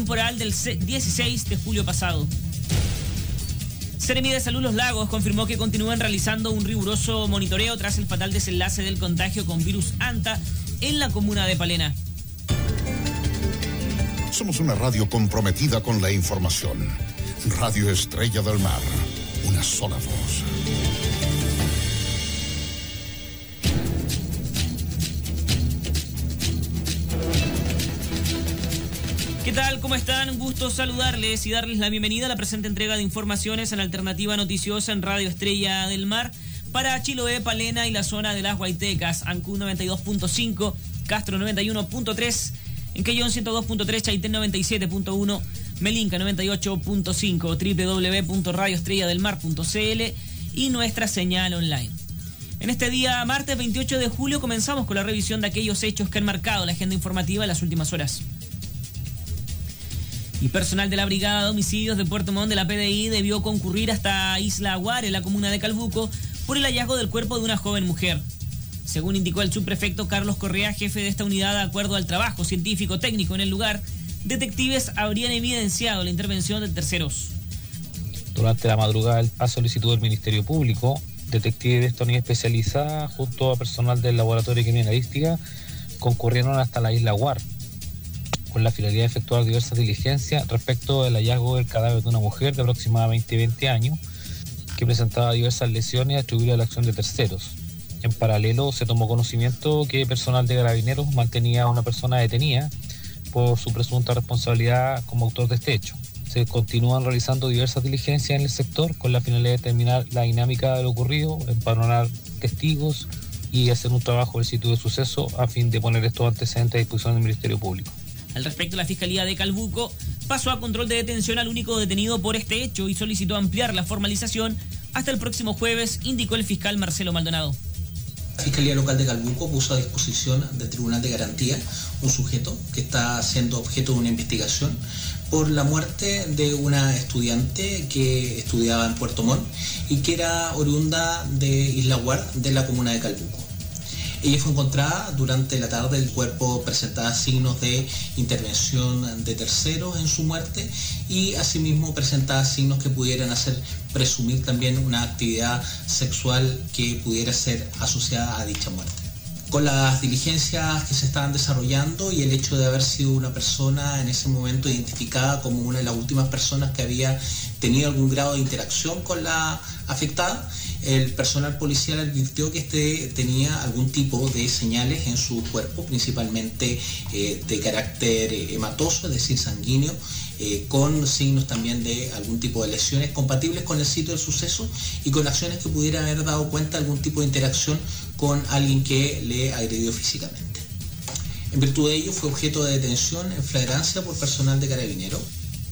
temporal del 16 de julio pasado. Seremi de Salud Los Lagos confirmó que continúan realizando un riguroso monitoreo tras el fatal desenlace del contagio con virus Anta en la comuna de Palena. Somos una radio comprometida con la información. Radio Estrella del Mar. Una sola voz. ¿Qué tal? ¿Cómo están? Un gusto saludarles y darles la bienvenida a la presente entrega de informaciones en Alternativa Noticiosa en Radio Estrella del Mar para Chiloé, Palena y la zona de las Huaytecas, Ancud 92.5, Castro 91.3, Enquellón 102.3, Chaitén 97.1, Melinca 98.5, www.radioestrelladelmar.cl y nuestra señal online. En este día, martes 28 de julio, comenzamos con la revisión de aquellos hechos que han marcado la agenda informativa en las últimas horas. Y personal de la Brigada de Homicidios de Puerto Montt de la PDI debió concurrir hasta Isla Aguar, en la comuna de Calbuco, por el hallazgo del cuerpo de una joven mujer. Según indicó el subprefecto Carlos Correa, jefe de esta unidad, de acuerdo al trabajo científico técnico en el lugar, detectives habrían evidenciado la intervención de terceros. Durante la madrugada, a solicitud del Ministerio Público, detectives de esta unidad especializada, junto a personal del Laboratorio de Criminalística, concurrieron hasta la Isla Aguar, con la finalidad de efectuar diversas diligencias respecto del hallazgo del cadáver de una mujer de aproximadamente 20 años que presentaba diversas lesiones atribuidas a la acción de terceros. En paralelo, se tomó conocimiento que personal de Carabineros mantenía a una persona detenida por su presunta responsabilidad como autor de este hecho. Se continúan realizando diversas diligencias en el sector con la finalidad de determinar la dinámica de lo ocurrido, empadronar testigos y hacer un trabajo del sitio de suceso a fin de poner estos antecedentes a disposición del Ministerio Público. Al respecto, la Fiscalía de Calbuco pasó a control de detención al único detenido por este hecho y solicitó ampliar la formalización hasta el próximo jueves, indicó el fiscal Marcelo Maldonado. La Fiscalía Local de Calbuco puso a disposición del Tribunal de Garantía un sujeto que está siendo objeto de una investigación por la muerte de una estudiante que estudiaba en Puerto Montt y que era oriunda de Isla Aguar, de la comuna de Calbuco. Ella fue encontrada durante la tarde, el cuerpo presentaba signos de intervención de terceros en su muerte y asimismo presentaba signos que pudieran hacer presumir también una actividad sexual que pudiera ser asociada a dicha muerte. Con las diligencias que se estaban desarrollando y el hecho de haber sido una persona en ese momento identificada como una de las últimas personas que había tenido algún grado de interacción con la afectada, el personal policial advirtió que tenía algún tipo de señales en su cuerpo, principalmente de carácter hematoso, es decir, sanguíneo, con signos también de algún tipo de lesiones compatibles con el sitio del suceso y con acciones que pudieran haber dado cuenta de algún tipo de interacción con alguien que le agredió físicamente. En virtud de ello, fue objeto de detención en flagrancia por personal de Carabineros.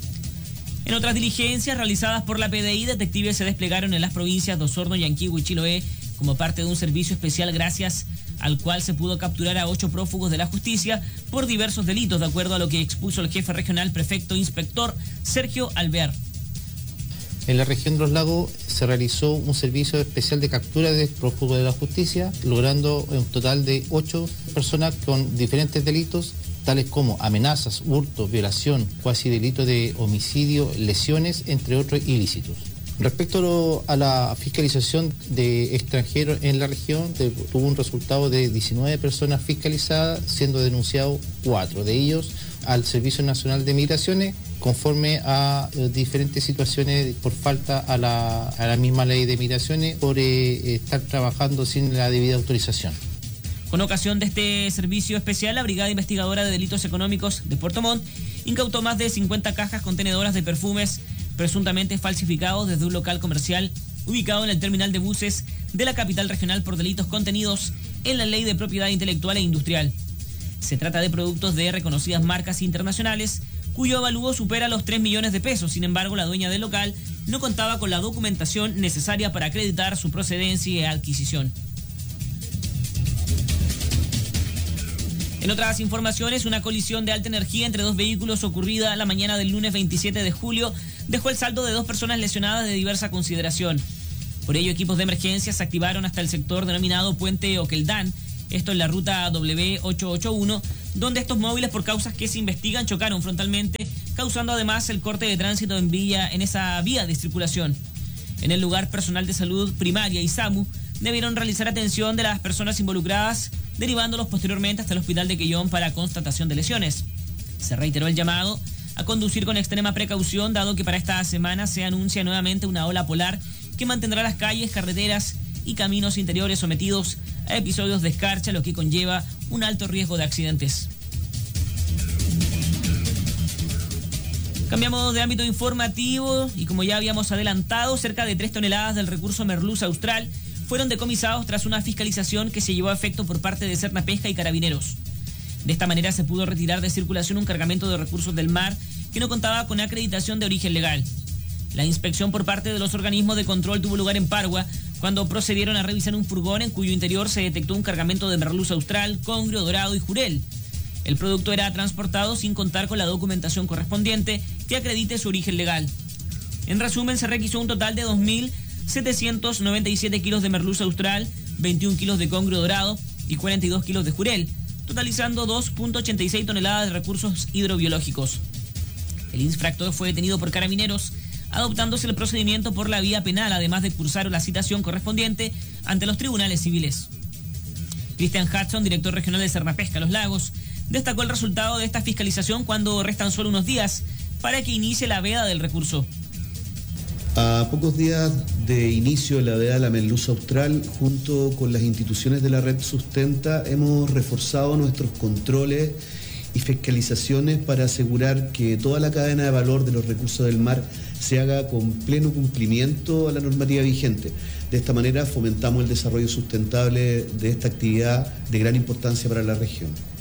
En otras diligencias realizadas por la PDI, detectives se desplegaron en las provincias de Osorno, Yanquihue y Chiloé como parte de un servicio especial gracias al cual se pudo capturar a 8 prófugos de la justicia por diversos delitos, de acuerdo a lo que expuso el jefe regional prefecto inspector Sergio Alvear. En la región de los lagos se realizó un servicio especial de captura de prófugos de la justicia, logrando un total de 8 personas con diferentes delitos, tales como amenazas, hurto, violación, cuasi delito de homicidio, lesiones, entre otros ilícitos. Respecto a la fiscalización de extranjeros en la región, tuvo un resultado de 19 personas fiscalizadas, siendo denunciados 4 de ellos al Servicio Nacional de Migraciones, conforme a diferentes situaciones por falta a la misma ley de migraciones, por estar trabajando sin la debida autorización. Con ocasión de este servicio especial, la Brigada Investigadora de Delitos Económicos de Puerto Montt incautó más de 50 cajas contenedoras de perfumes presuntamente falsificados desde un local comercial ubicado en el terminal de buses de la capital regional por delitos contenidos en la Ley de Propiedad Intelectual e Industrial. Se trata de productos de reconocidas marcas internacionales cuyo avalúo supera los 3 millones de pesos. Sin embargo, la dueña del local no contaba con la documentación necesaria para acreditar su procedencia y adquisición. En otras informaciones, una colisión de alta energía entre 2 vehículos ocurrida la mañana del lunes 27 de julio dejó el saldo de 2 personas lesionadas de diversa consideración. Por ello, equipos de emergencia se activaron hasta el sector denominado Puente Oqueldán, esto en la ruta W881, donde estos móviles, por causas que se investigan, chocaron frontalmente causando además el corte de tránsito en esa vía de circulación. En el lugar, personal de salud primaria y SAMU debieron realizar atención de las personas involucradas, derivándolos posteriormente hasta el hospital de Quellón para constatación de lesiones. Se reiteró el llamado a conducir con extrema precaución, dado que para esta semana se anuncia nuevamente una ola polar que mantendrá las calles, carreteras y caminos interiores sometidos a episodios de escarcha, lo que conlleva un alto riesgo de accidentes. Cambiamos de ámbito informativo y como ya habíamos adelantado, cerca de 3 toneladas del recurso merluza austral fueron decomisados tras una fiscalización que se llevó a efecto por parte de Cernapesca y Carabineros. De esta manera se pudo retirar de circulación un cargamento de recursos del mar que no contaba con acreditación de origen legal. La inspección por parte de los organismos de control tuvo lugar en Pargua, cuando procedieron a revisar un furgón en cuyo interior se detectó un cargamento de merluza austral, congrio, dorado y jurel. El producto era transportado sin contar con la documentación correspondiente que acredite su origen legal. En resumen, se requisó un total de 2.797 kilos de merluza austral, 21 kilos de congrio dorado y 42 kilos de jurel, totalizando 2.86 toneladas de recursos hidrobiológicos. El infractor fue detenido por Carabineros, adoptándose el procedimiento por la vía penal, además de cursar la citación correspondiente ante los tribunales civiles. Christian Hudson, director regional de Cernapesca Los Lagos, destacó el resultado de esta fiscalización cuando restan solo unos días para que inicie la veda del recurso. A pocos días de inicio de la veda de la merluza austral, junto con las instituciones de la red Sustenta, hemos reforzado nuestros controles y fiscalizaciones para asegurar que toda la cadena de valor de los recursos del mar se haga con pleno cumplimiento a la normativa vigente. De esta manera fomentamos el desarrollo sustentable de esta actividad de gran importancia para la región.